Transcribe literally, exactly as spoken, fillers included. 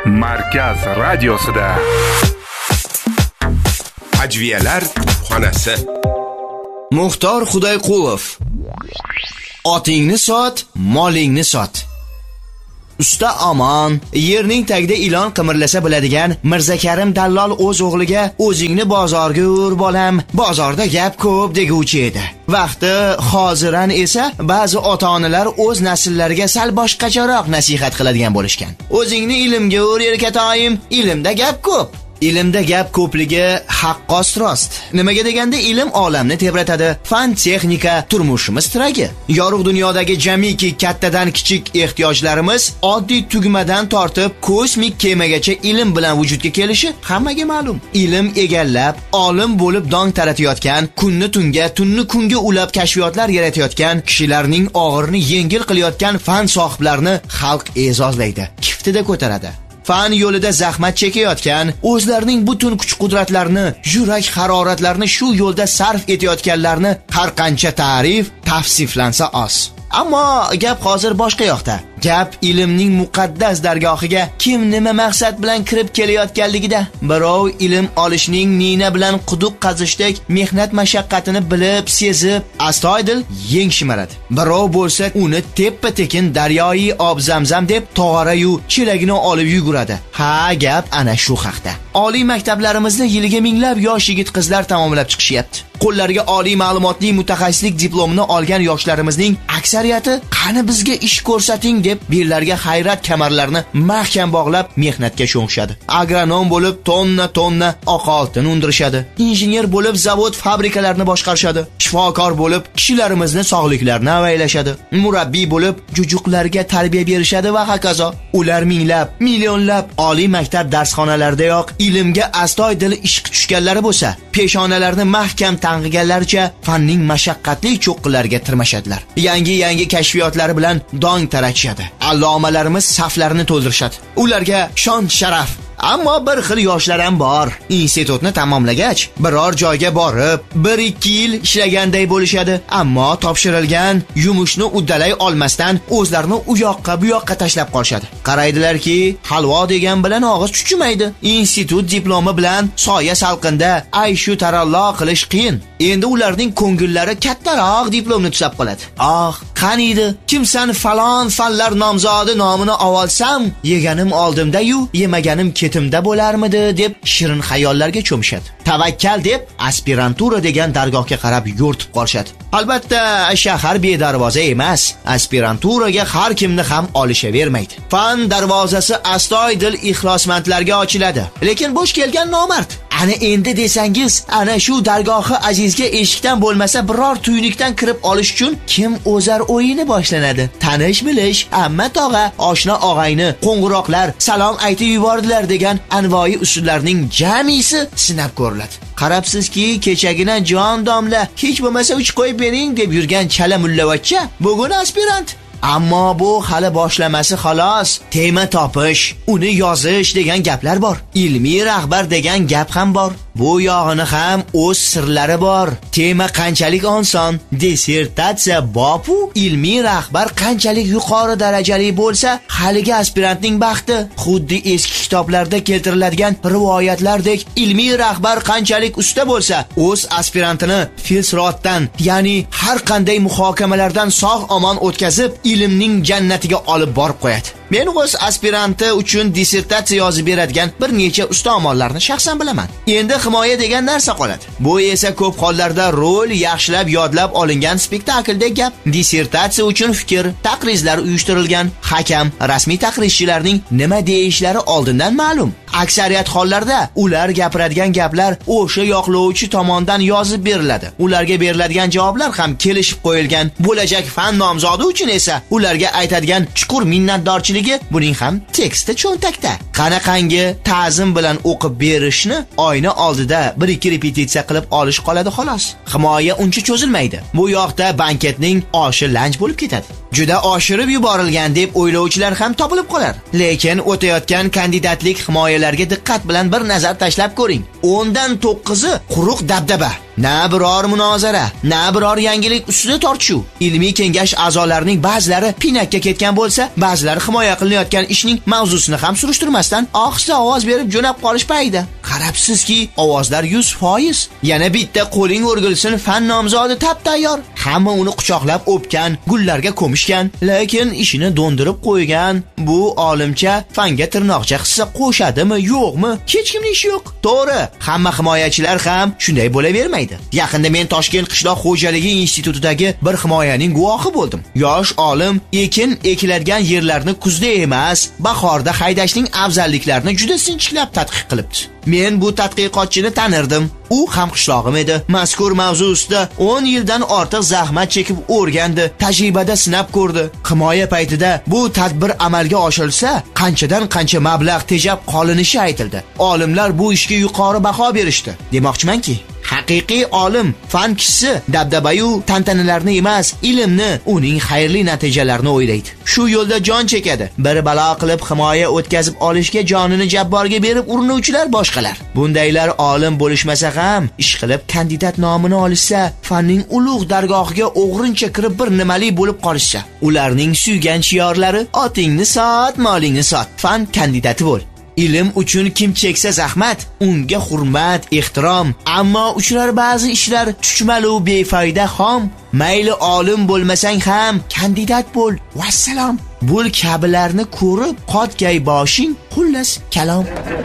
Markaz radiosida Ajviyalar xonasi. Muxtor Xudoyqulov. Otingni sot, molingni sot. Usta Aman, yerning tagida ilon qimirlasa biladigan Mirzakarim dallol o'z o'g'liga o'zingni bozorga ur bolam, bozorda gap ko'p deguvchi edi. Vaqti hoziran esa ba'zi ota-onalar o'z nasllariga sal boshqacharoq nasihat qiladigan bo'lishgan. O'zingni ilmga ur erkatoyim, ilmda gap ko'p. Ilmda gap ko'pligi haqqos rost. Nimaga deganda ilm olamni tebratadi. Fan, texnika turmushimiz tiragi. Yorug' dunyodagi jamiki kattadan kichik ehtiyojlarimiz oddiy tugmadan tortib kosmik kemagacha ilm bilan vujudga kelishi hammaga ma'lum. Ilm egallab, olim bo'lib dong taratayotgan, kunni tunga, tunni kunga ulab kashfiyotlar yaratayotgan kishilarning og'irini yengil qilayotgan fan sohiblarini xalq e'zozlaydi, kiftida ko'taradi. Fan yo'lida zahmat chekayotgan, o'zlarining butun kuch-qudratlarini, yurak haroratlarini shu yo'lda sarf etayotganlarni har qancha ta'rif, tavsiflansa oz. Ammo gap hozir boshqa yoqda. Gap ilmning muqaddas dargohiga kim nima maqsad bilan kirib kelayotganligida. Birov ilm olishning nina bilan quduq qazishdek mehnat mashaqqatini bilib, sezib, astoydil yeng shimaradi. Birov bo'lsa uni teppa-tekin daryoyi ob Zamzam deb tog'ara-yu chelagini olib yuguradi. Ha, gap ana shu haqda. Oliy maktablarimizni yiliga minglab yosh yigit-qizlar tamomlab chiqishyapti. Qo'llariga oliy ma'lumotli mutaxassislik diplomini olgan yoshlarimizning aksariyati qani bizga ish ko'rsating deb birlarga hayrat kamarlarini mahkam bog'lab mehnatga sho'ngishadi. Agronom bo'lib tonna-tonna oq oltin undirishadi. Injener bo'lib zavod fabrikalarni boshqarishadi. Shifokor bo'lib kishilarimizni sog'liklarini avaylashadi. Murabbiy bo'lib jujuqlarga tarbiya berishadi va hokazo. Ular minglab, millionlab oliy maktab darsxonalaridayoq ilmga astoydil ishq tushganlari bo'lsa, peshonalarini mahkam tang'iganlaricha fanning mashaqqatli cho'qqilariga tirmashadilar. Yangi-yangi kashfiyotlari bilan dong taratishadi. Allomalarimiz saflarini to'ldirishadi. Ularga shon sharaf. Ammo bir xil yoshlar ham bor. Institutni tamomlagach, biror joyga borib, bir ikki yil ishlaganday bo'lishadi, ammo topshirilgan yumushni uddalay olmasdan o'zlarini u yoqqa bu yoqqa tashlab qolishadi. Qaraydilarki, halvo degan bilan og'iz chuchimaydi. Institut diplomi bilan soya salqinda ayshu tarallo qilish qiyin. Endi ularning ko'ngillari kattaroq diplomni tusab qoladi. Ah, qaniydi, kimsan falon fanlar nomzodi nomini olsam, yeganim oldimda-yu, yemaganim ketimda bo'larmidi deb shirin xayollarga cho'mishadi. Tavakkal deb aspirantura degan dargohga qarab yo'rtib qolishadi. Albatta, shahar bedarvoza emas. Aspiranturaga har kimni ham olishavermaydi. Fan darvozasi astoydil ixlosmandlarga ochiladi. Lekin bo'sh kelgan nomard. Ana endi desangiz, ana shu dargohi azizga eshikdan bo'lmasa biror tuynikdan kirib olish uchun kim o'zar o'yini boshlanadi. Tanish bilish, amma tog'a, oshna og'ayni, qo'ng'iroqlar, salom aytib yubordilar degan anvoyi usullarning jamisi sinab ko'riladi. Qarabsizki, kechagina jon domla, hech bo'lmasa uch qo'yib bering deb yurgan chala mullavachcha bugun aspirant. Ammo bu hali boshlamasi xolos. Tema topish, uni yozish degan gaplar bor. Ilmiy rahbar degan gap ham bor. Bu yog'ini ham o'z sirlari bor. Tema qanchalik oson, dissertatsiya bopu, ilmiy rahbar qanchalik yuqori darajali bo'lsa, haligi aspirantning baxti. Xuddi eski kitoblarda keltiriladigan rivoyatlardek, ilmiy rahbar qanchalik usta bo'lsa, o'z aspirantini filsirotdan, ya'ni har qanday muhokamalardan sog' omon o'tkazib, ilmning jannatiga olib borib qo'yadi. Men o'z aspiranti uchun dissertatsiya yozib beradigan bir necha usta omonlarni shaxsan bilaman. Endi himoya degan narsa qoladi. Bu esa ko'p hollarda rol yaxshilab yodlab olingan spektakldek gap. Dissertatsiya uchun fikr, taqrizlar uyushtirilgan, hakam, rasmiy taqrizchilarning nima deyishlari oldindan ma'lum. Aksariyat hollarda ular gapiradigan gaplar o'sha yoqlovchi tomonidan yozib beriladi. Ularga beriladigan javoblar ham kelishib qo'yilgan. Bo'lajak fan nomzodi uchun esa ularga aytadigan chuqur minnatdorchiligi buning ham teksti cho'ntakda. Qanaqangi ta'zim bilan o'qib berishni oyna oldida bir ikki repetitsiya qilib olish qoladi xolos. Himoya uncha cho'zilmaydi. Bu yoqda banketning oshi lanch bo'lib ketadi. Juda oshirib yuborilgan deb o'ylovchilar ham topilib qolar. Lekin o'tayotgan kandidatlik himoyalarga diqqat bilan bir nazar tashlab ko'ring. o'n dan to'qqizi quruq dabdaba. Na biror munozara, na biror yangilik ustida tortishuv. Ilmiy kengash a'zolarining ba'zilari pinakka ketgan bo'lsa, ba'zilari himoya qilinayotgan ishning mavzusini ham surishtirmasdan ohista ovoz berib jo'nab qolish payida. Qarabsizki, ovozlar yuz foiz. Yana bitta qo'ling o'rgilsin fan nomzodi tap tayyor. Hamma uni quchoqlab o'pgan, gullarga ko'mishgan, lekin ishini do'ndirib qo'ygan. Bu olimcha fanga tirnoqcha hissa qo'shadimi, yo'qmi? Hech kimning ishi yo'q. To'g'ri, hamma himoyachilar ham shunday bo'lavermaydi. Yaqinda men Toshkent qishloq xo'jaligi institutidagi bir himoyaning guvohi bo'ldim. Yosh olim ekin ekiladigan yerlarni kuzda emas, bahorda haydashning afzalliklarini juda sinchiklab tadqiq qilibdi. Men bu tadqiqotchini tanirdim. U ham qishlog'im edi. Mazkur mavzu ustida o'n yildan ortiq zahmat chekib o'rgandi, tajribada sinab ko'rdi. Himoya paytida bu tadbir amalga oshirilsa, qanchadan qancha mablag' tejab qolinishi aytildi. Olimlar bu ishga yuqori baho berishdi. Demoqchimanki, haqiqiy olim fan kishisi dabdabayu tantanalarni emas, ilmni, uning xayrli natijalarini o'ylaydi. Shu yo'lda jon chekadi. Bir balo qilib himoya o'tkazib olishga jonini jabborga berib urinuvchilar boshqalar. Bundaylar olim bo'lishmasa ham, ish qilib kandidat nomini olishsa, fanning ulug' dargohiga o'g'rincha kirib bir nimali bo'lib qolishsa, ularning suygan shiorlari otingni sot, molingni sot, fan kandidati bo'l. Ilm uchun kim cheksa zahmat, unga hurmat, ehtirom. Ammo uchrar ba'zi ishlar chuchmalu befoyda xom. Mayli olim bo'lmasang ham kandidat bo'l. Vassalom. Bu kabilarni ko'rib qotgay boshing, xullas kalom.